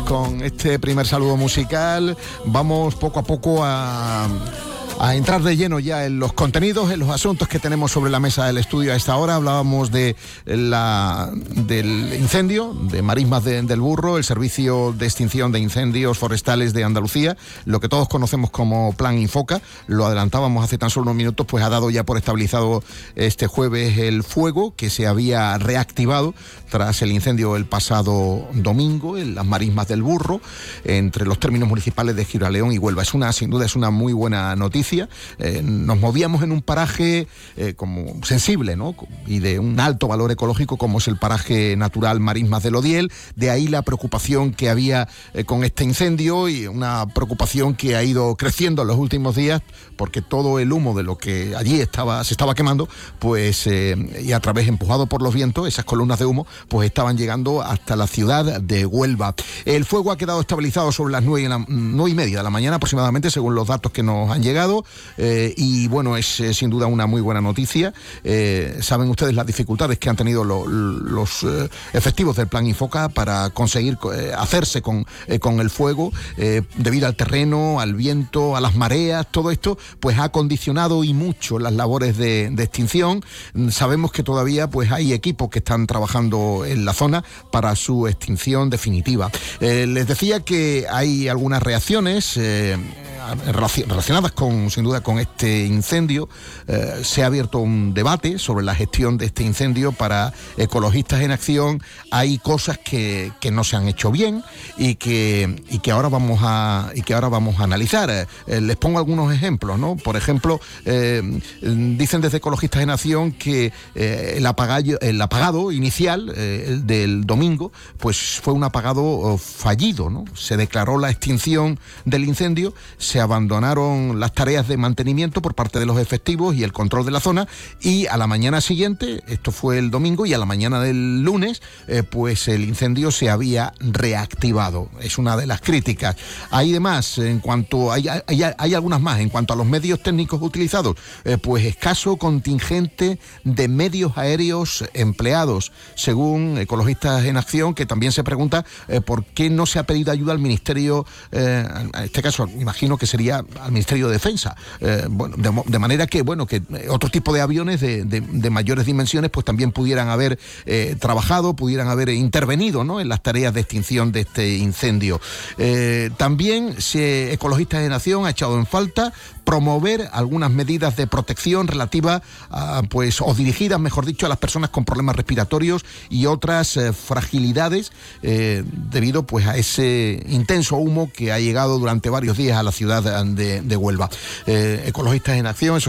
con este primer saludo musical. Vamos poco a poco a entrar de lleno ya en los contenidos, en los asuntos que tenemos sobre la mesa del estudio a esta hora. Hablábamos del incendio de Marismas del Burro, el Servicio de Extinción de Incendios Forestales de Andalucía, lo que todos conocemos como Plan Infoca. Lo adelantábamos hace tan solo unos minutos, pues ha dado ya por estabilizado este jueves el fuego que se había reactivado tras el incendio el pasado domingo en las Marismas del Burro, entre los términos municipales de Gibraleón y Huelva. Sin duda es una muy buena noticia. Nos movíamos en un paraje como sensible, ¿no? Y de un alto valor ecológico, como es el paraje natural Marismas del Odiel. De ahí la preocupación que había con este incendio, y una preocupación que ha ido creciendo en los últimos días, porque todo el humo de lo que allí se estaba quemando, pues y a través, empujado por los vientos, esas columnas de humo, pues estaban llegando hasta la ciudad de Huelva. El fuego ha quedado estabilizado sobre las 9:30 de la mañana aproximadamente, según los datos que nos han llegado. Y bueno, es sin duda una muy buena noticia. Saben ustedes las dificultades que han tenido los efectivos del Plan Infoca para conseguir hacerse con el fuego, debido al terreno, al viento, a las mareas. Todo esto pues ha condicionado y mucho las labores de extinción. Sabemos que todavía pues hay equipos que están trabajando en la zona para su extinción definitiva. Les decía que hay algunas reacciones relacionadas sin duda con este incendio. Se ha abierto un debate sobre la gestión de este incendio para Ecologistas en Acción. Hay cosas que no se han hecho bien y que ahora vamos a analizar. Les pongo algunos ejemplos, ¿no? Por ejemplo, dicen desde Ecologistas en Acción que el apagado inicial del domingo pues fue un apagado fallido, ¿no? Se declaró la extinción del incendio, se abandonaron las tareas de mantenimiento por parte de los efectivos y el control de la zona, y a la mañana siguiente, esto fue el domingo, y a la mañana del lunes, pues el incendio se había reactivado. Es una de las críticas. Hay demás, hay algunas más, en cuanto a los medios técnicos utilizados, pues escaso contingente de medios aéreos empleados, según Ecologistas en Acción, que también se pregunta por qué no se ha pedido ayuda al Ministerio, en este caso imagino que sería al Ministerio de Defensa, de manera que otro tipo de aviones de mayores dimensiones pues también pudieran haber trabajado, pudieran haber intervenido, ¿no?, en las tareas de extinción de este incendio. También Ecologistas en Acción ha echado en falta promover algunas medidas de protección relativas o dirigidas, mejor dicho, a las personas con problemas respiratorios y otras fragilidades debido pues a ese intenso humo que ha llegado durante varios días a la ciudad de Huelva. Ecologistas en Acción,